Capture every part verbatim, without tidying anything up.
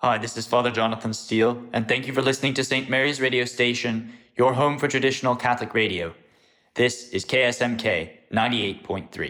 Hi, this is Father Jonathan Steele, and thank you for listening to Saint Mary's Radio Station, your home for traditional Catholic radio. This is K S M K ninety-eight point three.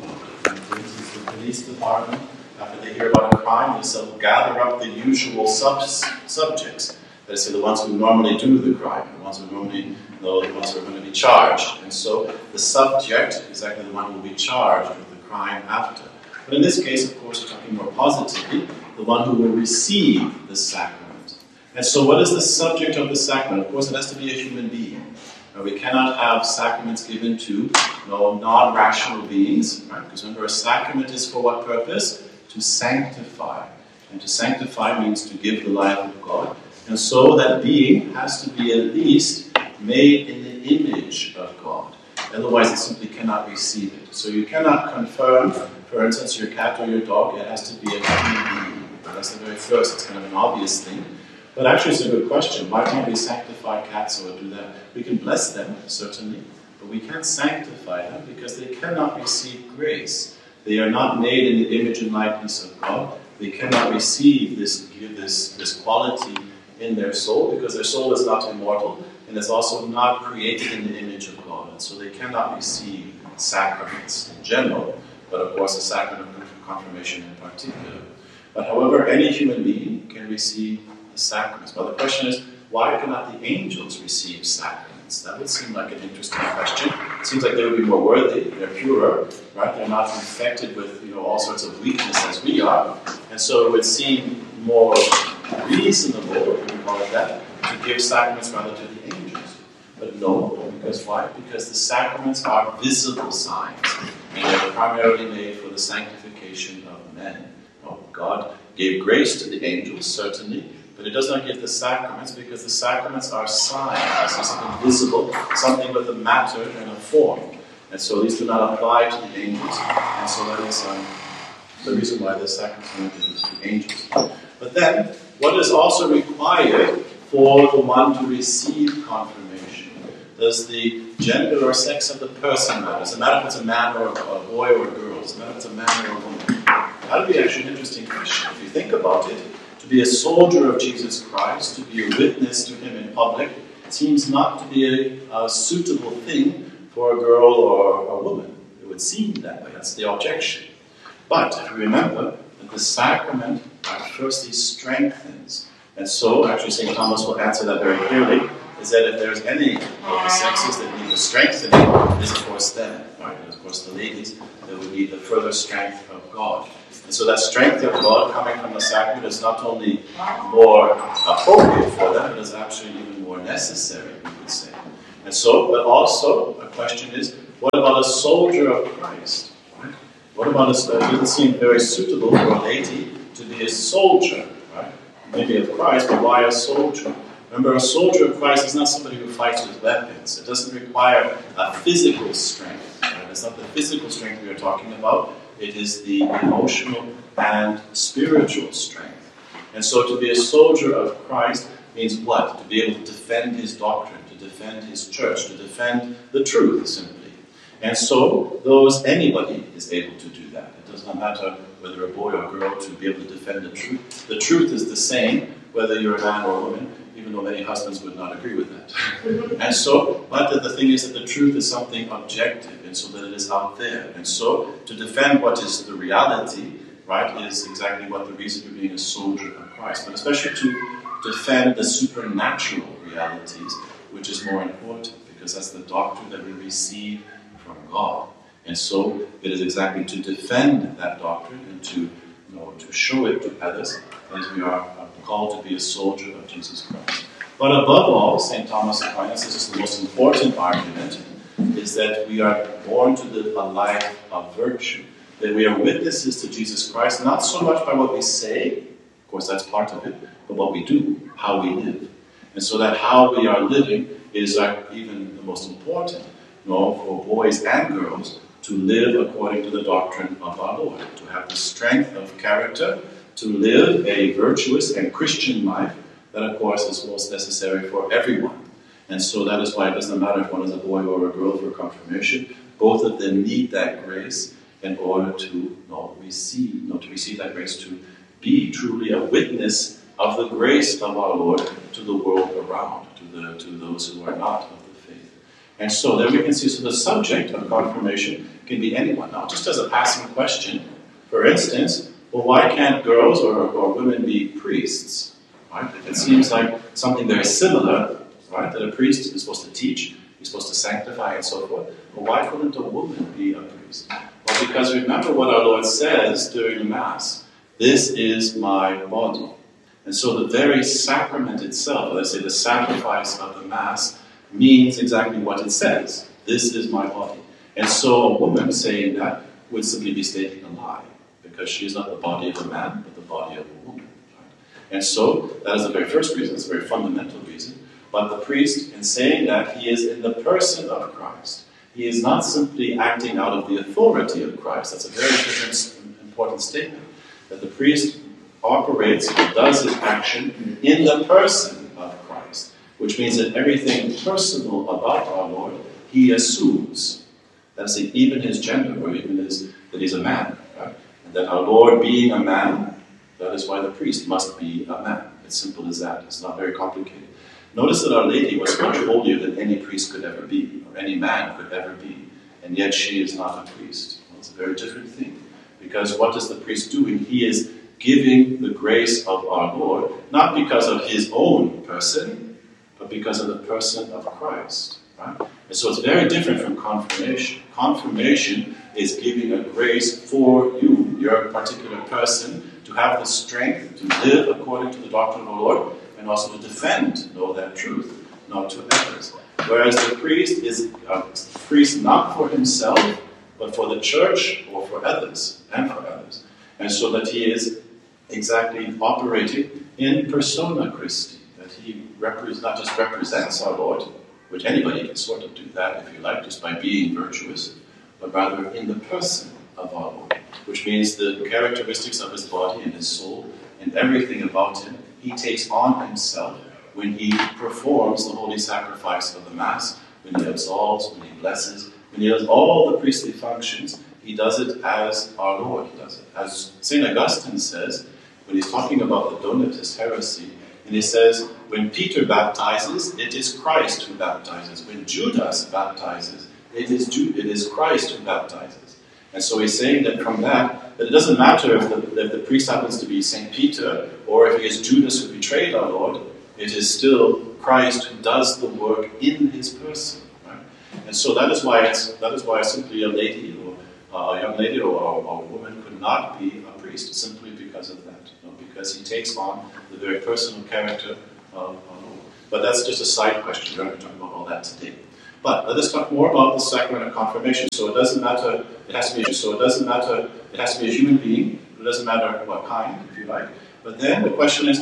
For instance, the police department, after they hear about a crime, they will gather up the usual sub subjects. That is, the ones who normally do the crime, the ones who normally know, the ones who are going to be charged. And so the subject is exactly the one who will be charged with the crime after. But in this case, of course, we're talking more positively, the one who will receive the sacrament. And so what is the subject of the sacrament? Of course, it has to be a human being. Now, we cannot have sacraments given to you know, non-rational beings, right? Because remember, a sacrament is for what purpose? To sanctify. And to sanctify means to give the life of God. And so that being has to be at least made in the image of God. Otherwise, it simply cannot receive it. So you cannot confirm, for instance, your cat or your dog, it has to be a human being. That's the very first, it's kind of an obvious thing. But actually it's a good question. Why can't we sanctify cats or do that? We can bless them, certainly, but we can't sanctify them because they cannot receive grace. They are not made in the image and likeness of God. They cannot receive this, this, this quality in their soul because their soul is not immortal and is also not created in the image of God. And so they cannot receive sacraments in general, but of course the sacrament of confirmation in particular. But however, any human being can receive the sacraments. But the question is, why cannot the angels receive sacraments? That would seem like an interesting question. It seems like they would be more worthy, they're purer, right? They're not infected with you know all sorts of weakness as we are. And so it would seem more reasonable, if we can call it that, to give sacraments rather to the angels. But no, because why? Because the sacraments are visible signs, and they're primarily made for the sanctification of men. God gave grace to the angels, certainly, but it does not give the sacraments because the sacraments are signs, so something visible, something with a matter and a form. And so these do not apply to the angels, and so that is um, the reason why the sacraments are not given to the angels. But then, what is also required for the one to receive confirmation? Does the gender or sex of the person matter? Does it matter if it's a man or a boy or a girl? Does it matter if it's a man or a woman? That would be actually an interesting question. If you think about it, to be a soldier of Jesus Christ, to be a witness to him in public, seems not to be a, a suitable thing for a girl or a woman. It would seem that way. That's the objection. But if you remember that the sacrament firstly strengthens. And so, actually, Saint Thomas will answer that very clearly, is that if there's any of the sexes that need the strengthening, it is of course them, right? And of course the ladies that would need the further strength of God. And so that strength of God coming from the sacrament is not only more appropriate for them, it is actually even more necessary, we would say. And so, but also, a question is, what about a soldier of Christ? Right? What about a soldier? It doesn't seem very suitable for a lady to be a soldier, right? Maybe of Christ, but why a soldier? Remember, a soldier of Christ is not somebody who fights with weapons. It doesn't require a physical strength. Right? It's not the physical strength we are talking about. It is the emotional and spiritual strength. And so to be a soldier of Christ means what? To be able to defend his doctrine, to defend his church, to defend the truth, simply. And so those anybody is able to do that. It does not matter whether a boy or a girl to be able to defend the truth. The truth is the same, whether you're a man or a woman, even though many husbands would not agree with that. And so, but the thing is that the truth is something objective, and so that it is out there. And so, to defend what is the reality, right, is exactly what the reason for being a soldier of Christ. But especially to defend the supernatural realities, which is more important, because that's the doctrine that we receive from God. And so, it is exactly to defend that doctrine and to, you know, to show it to others as we are called to be a soldier of Jesus Christ. But above all, Saint Thomas Aquinas, this is the most important argument, is that we are born to live a life of virtue. That we are witnesses to Jesus Christ, not so much by what we say, of course that's part of it, but what we do, how we live. And so that how we are living is even the most important, you know, for boys and girls to live according to the doctrine of our Lord, to have the strength of character, to live a virtuous and Christian life that, of course, is most necessary for everyone. And so that is why it doesn't matter if one is a boy or a girl for confirmation. Both of them need that grace in order to you know, receive, you know, to receive that grace to be truly a witness of the grace of our Lord to the world around, to the to those who are not of the faith. And so there we can see, so the subject of confirmation can be anyone. Now, just as a passing question, for instance, well, why can't girls or, or women be priests? Right? It seems like something very similar, right? That a priest is supposed to teach, he's supposed to sanctify and so forth. But why couldn't a woman be a priest? Well, because remember what our Lord says during the Mass. This is my body. And so the very sacrament itself, let's say the sacrifice of the Mass, means exactly what it says. This is my body. And so a woman saying that would simply be stating a lie, because she is not the body of a man, but the body of a woman. Right? And so that is the very first reason, it's a very fundamental reason. But the priest, in saying that, he is in the person of Christ. He is not simply acting out of the authority of Christ. That's a very different, important statement. That the priest operates, does his action in the person of Christ, which means that everything personal about our Lord, he assumes. That's it, even his gender, or even his, that he's a man. Right? And that our Lord being a man, that is why the priest must be a man. It's simple as that. It's not very complicated. Notice that Our Lady was much holier than any priest could ever be, or any man could ever be, and yet she is not a priest. Well, it's a very different thing, because what is the priest doing? He is giving the grace of our Lord, not because of his own person, but because of the person of Christ. Right? And so it's very different from confirmation. Confirmation is giving a grace for you, your particular person, to have the strength to live according to the doctrine of the Lord, and also to defend, know that truth, not to others. Whereas the priest is a priest not for himself, but for the church or for others, and for others. And so that he is exactly operating in persona Christi, that he repre- not just represents our Lord, which anybody can sort of do that, if you like, just by being virtuous, but rather in the person of our Lord, which means the characteristics of his body and his soul and everything about him, he takes on himself when he performs the holy sacrifice of the Mass, when he absolves, when he blesses, when he does all the priestly functions. He does it as our Lord does it. As Saint Augustine says, when he's talking about the Donatist heresy, and he says, when Peter baptizes, it is Christ who baptizes. When Judas baptizes, it is, Ju- it is Christ who baptizes. And so he's saying that from that, that it doesn't matter if the, if the priest happens to be Saint Peter, or if it is Judas who betrayed our Lord, it is still Christ who does the work in his person. Right? And so that is why it's, that is why simply a lady, or uh, a young lady, or, or, or a woman could not be a priest, simply because of that. You know, because he takes on the very personal character of our Lord. But that's just a side question. We're not going to talk about all that today. But let us talk more about the sacrament of confirmation. So it doesn't matter, it has to be, so it doesn't matter, it has to be a human being. It doesn't matter what kind, if you like. But then the question is,